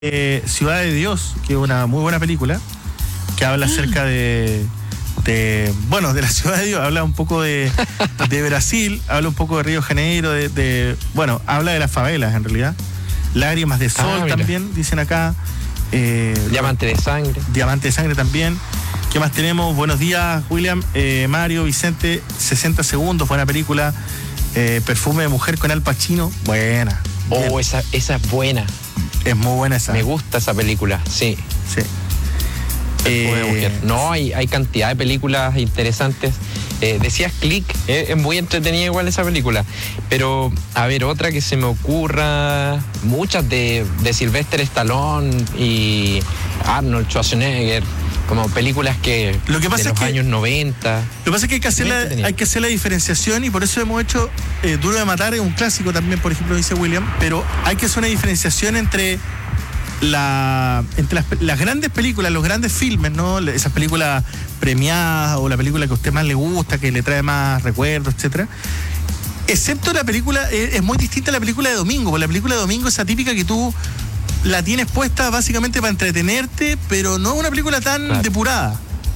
Ciudad de Dios, que es una muy buena película, que habla acerca de la Ciudad de Dios, habla un poco de Brasil, habla un poco de Río de Janeiro, habla de las favelas en realidad. Lágrimas de Sol también, dicen acá. Diamante de Sangre. Diamante de Sangre también. ¿Qué más tenemos? Buenos días, William, Mario, Vicente, 60 segundos, buena película. Perfume de mujer con Al Pacino, buena. Oh, esa es buena. Es muy buena esa. Me gusta esa película, sí. Sí. Perfume de mujer. No, hay cantidad de películas interesantes. Decías Click, es muy entretenida igual esa película. Pero, a ver, otra que se me ocurra, muchas de Sylvester Stallone y Arnold Schwarzenegger, como películas de los años 90. Lo que pasa es que hay que hacer la diferenciación, y por eso hemos hecho Duro de Matar, es un clásico también, por ejemplo, dice William, pero hay que hacer una diferenciación entre las grandes películas, los grandes filmes, ¿no? Esas películas premiadas o la película que a usted más le gusta, que le trae más recuerdos, etcétera. Excepto la película, es muy distinta a la película de domingo, porque la película de domingo es atípica, que tú la tienes puesta básicamente para entretenerte, pero no es una película tan depurada.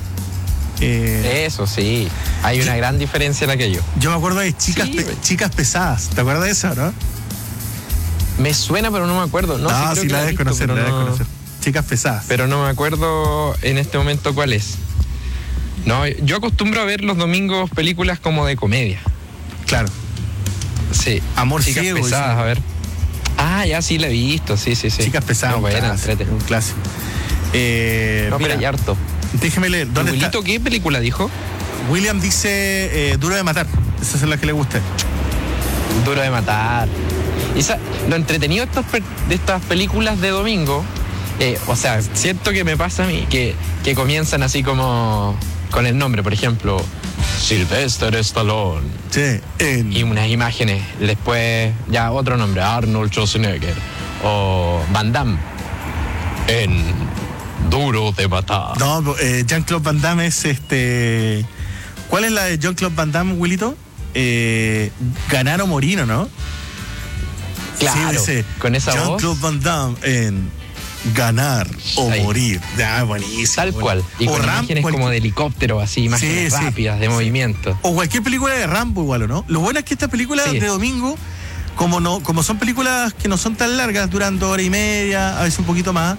Eso sí, hay una gran diferencia en aquello. Yo me acuerdo de Chicas Pesadas, ¿te acuerdas de eso, no? Me suena, pero no me acuerdo. Sí, la debes conocer, Chicas Pesadas. Pero no me acuerdo en este momento cuál es. No, yo acostumbro a ver los domingos películas como de comedia. Claro. Sí. Amor Chicas Ciego. Pesadas, a ver. Ya sí la he visto, sí. Chicas Pesadas, un clásico. Mira, hay harto. Déjeme leer. ¿Dónde está? ¿Qué película dijo? William dice Duro de Matar. Esa es la que le gusta. Duro de Matar. Lo entretenido de estas películas de domingo, siento que me pasa a mí que comienzan así como con el nombre, por ejemplo, Sylvester Stallone. Sí. Y unas imágenes. Después ya otro nombre, Arnold Schwarzenegger. O Van Damme. En Duro de Matar. No, Jean-Claude Van Damme es ¿Cuál es la de Jean-Claude Van Damme, Wilito? Ganar o morir, ¿no? Claro, sí, con esa voz. Jean-Claude Van Damme en Ganar o Morir. Buenísimo. Tal cual. Y con imágenes como de helicóptero, así, imágenes rápidas, de movimiento. O cualquier película de Rambo igual, ¿o no? Lo bueno es que estas películas de domingo, como son películas que no son tan largas, duran 2 horas y media, a veces un poquito más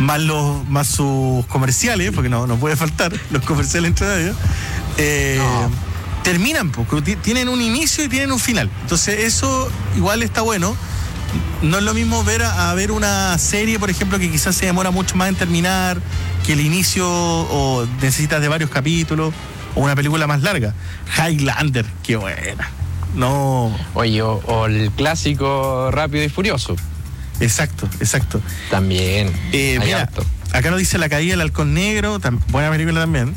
sus comerciales, porque no puede faltar los comerciales entre ellos, terminan, porque tienen un inicio y tienen un final. Entonces eso igual está bueno. No es lo mismo ver una serie, por ejemplo, que quizás se demora mucho más en terminar, que el inicio, o necesitas de varios capítulos, o una película más larga. Highlander, qué buena. No. Oye, o el clásico Rápido y Furioso. Exacto. También. Mira, acá nos dice La Caída del Halcón Negro, buena película también.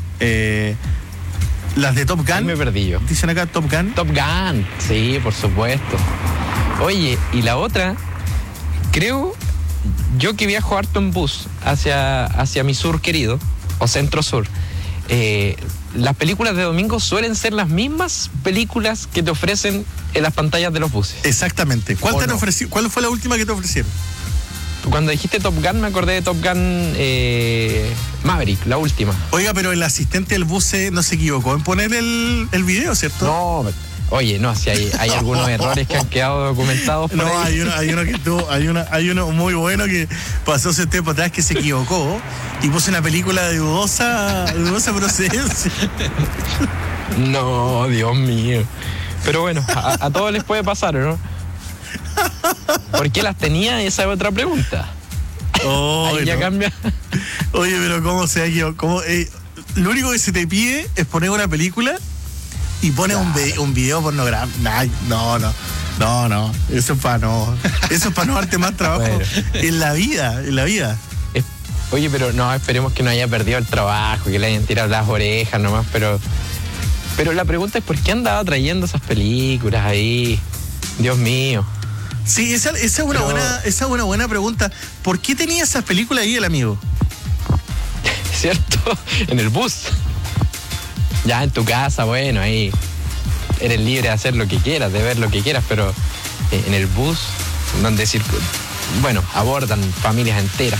Las de Top Gun. Ahí me perdí yo. Dicen acá Top Gun. Top Gun, sí, por supuesto. Oye, y la otra, creo yo que viajo harto en bus hacia mi sur querido, o centro sur. Las películas de domingo suelen ser las mismas películas que te ofrecen en las pantallas de los buses. Exactamente. ¿Cuál fue la última que te ofrecieron? Cuando dijiste Top Gun, me acordé de Top Gun Maverick, la última. Oiga, pero el asistente del bus no se equivocó en poner el video, ¿cierto? No, oye, no, si hay algunos errores que han quedado documentados por ahí. Hay uno muy bueno que pasó hace tiempo atrás, que se equivocó y puso una película de dudosa procedencia. No, Dios mío. Pero bueno, a todos les puede pasar, ¿no? ¿Por qué las tenía? Esa es otra pregunta. Ahí ya cambia. Oye, pero ¿cómo se ha equivocado? Lo único que se te pide es poner una película y pones un video pornográfico. No. Eso es para no darte más trabajo en la vida. Oye, pero no, esperemos que no haya perdido el trabajo, que le hayan tirado las orejas nomás, pero la pregunta es ¿por qué andaba trayendo esas películas ahí? Dios mío. Sí, esa es una buena pregunta. ¿Por qué tenía esas películas ahí el amigo? ¿Cierto? En el bus. Ya en tu casa, bueno, ahí eres libre de hacer lo que quieras, de ver lo que quieras, pero en el bus, donde bueno, abordan familias enteras